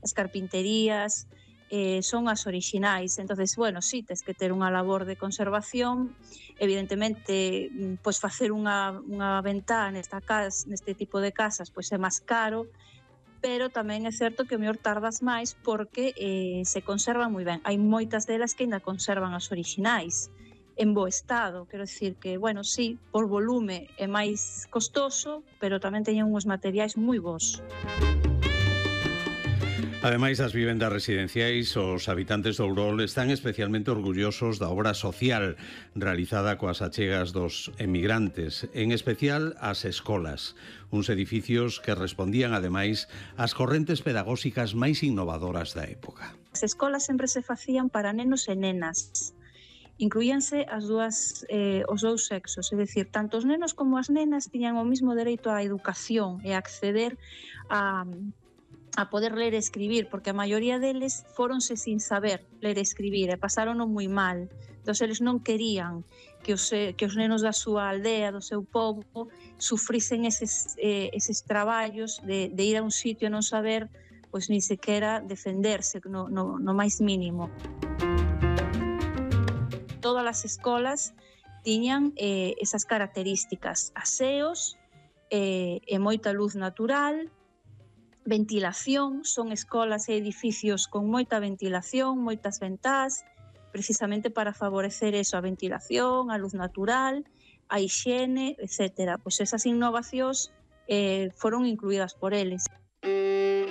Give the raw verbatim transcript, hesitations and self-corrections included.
as carpinterías, eh, son as orixinais. Entonces, bueno, sí, tes que ter unha labor de conservación, evidentemente, pois facer unha, unha ventá nesta casa, neste tipo de casas, pois é máis caro, pero tamén é certo que o mellor tardas máis porque eh, se conservan moi ben. Hai moitas delas que ainda conservan as orixinais en bo estado, quero dicir que, bueno, sí, por volume é máis costoso, pero tamén teñen uns materiais moi bons. Ademais das vivendas residenciais, os habitantes de Ourol están especialmente orgullosos da obra social realizada coas achegas dos emigrantes, en especial as escolas, uns edificios que respondían ademais ás correntes pedagóxicas máis innovadoras da época. As escolas sempre se facían para nenos e nenas. Incluíanse as dúas, eh, os dous sexos, é dicir, tanto os nenos como as nenas tiñan o mesmo dereito á educación e a acceder a, a poder ler e escribir, porque a maioría deles foronse sin saber ler e escribir e pasarono moi mal. Entón, eles non querían que os, que os nenos da súa aldea, do seu povo, sufrisen eses, eh, eses traballos de, de ir a un sitio e non saber, pois, ni sequera defenderse no, no, no máis mínimo. Todas as escolas tiñan eh, esas características, aseos, eh, e moita luz natural, ventilación, son escolas e edificios con moita ventilación, moitas ventás, precisamente para favorecer eso, a ventilación, a luz natural, a hixiene, etcétera. Pois esas innovacións eh, foron incluídas por eles.